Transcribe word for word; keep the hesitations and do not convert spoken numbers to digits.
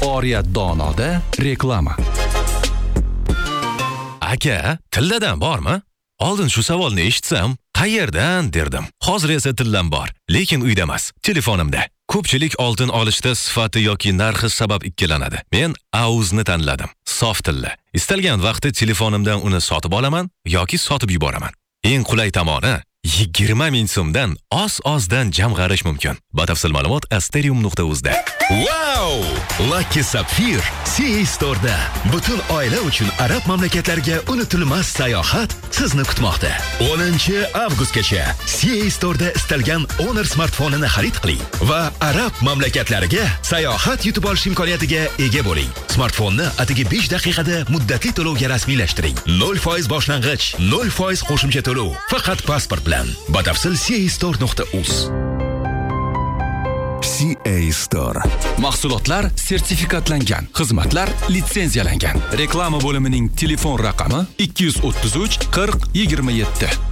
Oriyat Donoda reklama. Aka, tilladan bormi? Oldin shu savolni eshitsam, qayerdan derdim. Hozir esa tillam bor, lekin uyda emas, telefonimda. Ko'pchilik oltin olishda sifati yoki narxi sabab ikkilanadi. Men Auzni tanladim. Sof tilla. Istalgan vaqtda telefonimdan uni sotib olaman yoki sotib yuboraman. Eng qulay tomoni, yigirma ming so'mdan oz-ozdan jamg'arish mumkin. Batafsil ma'lumot asterium nuqta uz da. Wow! Lucky Sapphire C A Store'da butun oila uchun arab mamlakatlariga unutilmas sayohat sizni kutmoqda. o'ninchi avgustgacha C A Store'da istalgan Honor smartfonini xarid qiling va arab mamlakatlariga sayohat yutib olish imkoniyatiga ega bo'ling. Smartfonni atigi besh daqiqada muddatli to'lovga rasmiylashtiring. nol foiz boshlang'ich, nol foiz qo'shimcha to'lov. Faqat pasport bilan. Batafsil C A Store nuqta uz. C A Store. Mahsulotlar sertifikatlangan, xizmatlar litsenziyalangan. Reklama bo'limining telefon raqami ikki yuz o'ttiz uch qirq yigirma yetti.